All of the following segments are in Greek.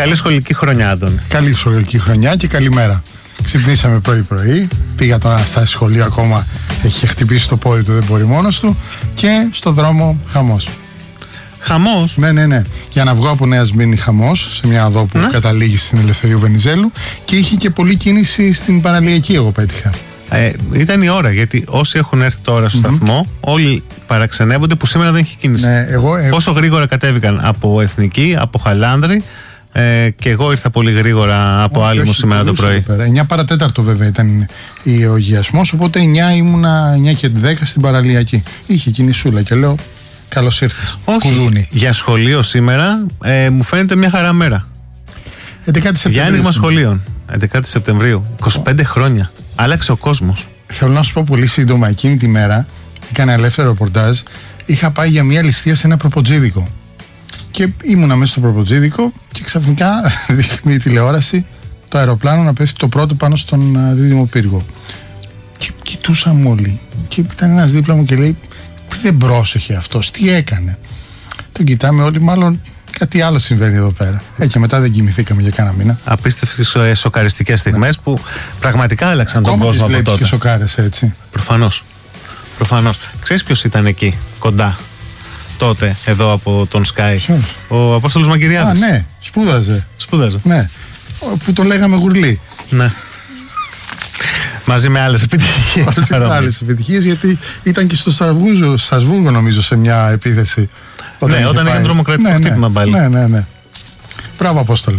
Καλή σχολική χρονιά, Άντων. Καλή σχολική χρονιά και καλημέρα. Ξυπνήσαμε πρωί-πρωί. Πήγα τον Αναστάση σχολείο, ακόμα έχει χτυπήσει το πόδι του, δεν μπορεί μόνος του. Και στο δρόμο χαμός. Χαμός? Ναι. Για να βγω από Νέα Σμύρνη, χαμός, σε μια οδό που καταλήγει στην Ελευθερίου Βενιζέλου. Και είχε και πολλή κίνηση στην παραλιακή, εγώ πέτυχα. Ήταν η ώρα, γιατί όσοι έχουν έρθει τώρα στο σταθμό, όλοι παραξενεύονται που σήμερα δεν έχει κίνηση. Ναι, πόσο γρήγορα κατέβηκαν από Εθνική, από Χαλάνδρη, και εγώ ήρθα πολύ γρήγορα από Άλυμο σήμερα το πρωί. 9 παρατέταρτο βέβαια ήταν ο γιασμός, οπότε 9 ήμουνα 9 και 10 στην παραλιακή. Είχε κινησούλα και λέω καλώς ήρθες. Όχι, για σχολείο σήμερα μου φαίνεται μια χαρά μέρα. 11 Σεπτεμβρίου. Για άνοιγμα σχολείων. 11 Σεπτεμβρίου. 25 χρόνια. Άλλαξε ο κόσμος. Θέλω να σου πω πολύ σύντομα, εκείνη τη μέρα έκανα ελεύθερο ρεπορτάζ. Είχα πάει για μια ληστεία σε ένα προποτζίδικο. Και ήμουνα μέσα στο προποτζίδικο και ξαφνικά δείχνει η τηλεόραση το αεροπλάνο να πέφτει το πρώτο πάνω στον δίδυμο πύργο. Και κοιτούσαμε όλοι. Και ήταν ένας δίπλα μου και λέει: δεν πρόσεχε αυτός, τι έκανε. Τον κοιτάμε όλοι, μάλλον κάτι άλλο συμβαίνει εδώ πέρα. Και μετά δεν κοιμηθήκαμε για κάνα μήνα. Απίστευτες σοκαριστικές στιγμές που πραγματικά άλλαξαν τον κόσμο από τότε. Και σοκάρεσαι, έτσι. Προφανώς. Ξέρεις ποιος ήταν εκεί κοντά τότε, εδώ από τον Sky? Ποιος? Ο Απόστολος Μαγκυριάδης. Ναι, σπούδαζε. Ναι, που τον λέγαμε Γουρλή. Ναι. Μαζί με άλλες επιτυχίες. Γιατί ήταν και στο Στρασβούργο νομίζω σε μια επίθεση. Όταν έγινε τρομοκρατικό χτύπημα πάλι. Ναι. Μπράβο, Απόστολε.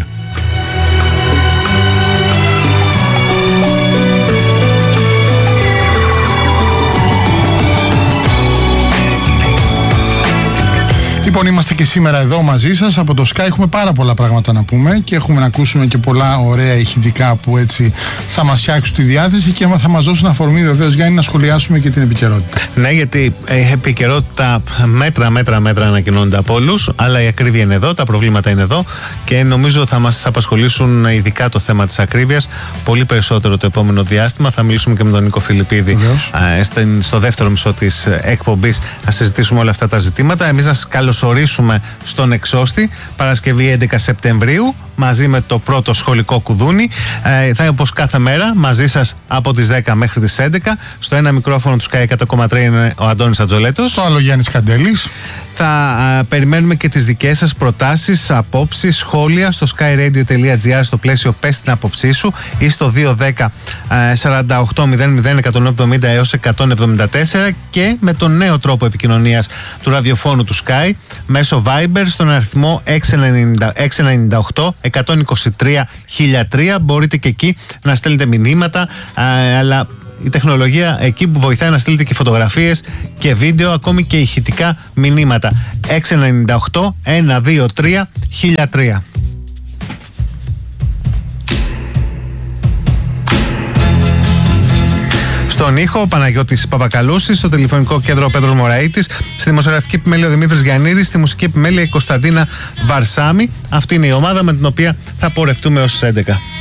Λοιπόν, είμαστε και σήμερα εδώ μαζί σας από το Sky. Έχουμε πάρα πολλά πράγματα να πούμε και έχουμε να ακούσουμε και πολλά ωραία ηχητικά που έτσι θα μας φτιάξουν τη διάθεση και θα μας δώσουν αφορμή, βεβαίως, Γιάννη, να σχολιάσουμε και την επικαιρότητα. Ναι, γιατί η επικαιρότητα μέτρα ανακοινώνεται από όλους, αλλά η ακρίβεια είναι εδώ, τα προβλήματα είναι εδώ και νομίζω θα μας απασχολήσουν ειδικά το θέμα της ακρίβειας πολύ περισσότερο το επόμενο διάστημα. Θα μιλήσουμε και με τον Νίκο Φιλιππίδη στο δεύτερο μισό της εκπομπής, να συζητήσουμε όλα αυτά τα ζητήματα. Εμείς να σας καλωσορίσουμε στον Εξώστη, Παρασκευή 11 Σεπτεμβρίου, μαζί με το πρώτο σχολικό κουδούνι. Θα είναι όπως κάθε μέρα μαζί σας από τις 10 μέχρι τις 11. Στο ένα μικρόφωνο του Sky 100,3 είναι ο Αντώνης Ατζολέτος. Στο άλλο Γιάννης Καντέλης. Θα περιμένουμε και τις δικές σας προτάσεις, απόψεις, σχόλια στο skyradio.gr στο πλαίσιο «Πες την άποψή σου» ή στο 210 48 00 170 έως 174 και με τον νέο τρόπο επικοινωνίας του ραδιοφώνου του Sky μέσω Viber στον αριθμό 698 123 1003. Μπορείτε και εκεί να στέλνετε μηνύματα, αλλά η τεχνολογία εκεί που βοηθάει να στείλετε και φωτογραφίες και βίντεο, ακόμη και ηχητικά μηνύματα. 698 123 1003. Στον ήχο ο Παναγιώτης Παπακαλούσης, στο τηλεφωνικό κέντρο ο Πέτρος Μωραΐτης, στη δημοσιογραφική επιμέλεια ο Δημήτρης Γιαννίδης, στη μουσική επιμέλεια η Κωνσταντίνα Βαρσάμι. Αυτή είναι η ομάδα με την οποία θα πορευτούμε ως 11.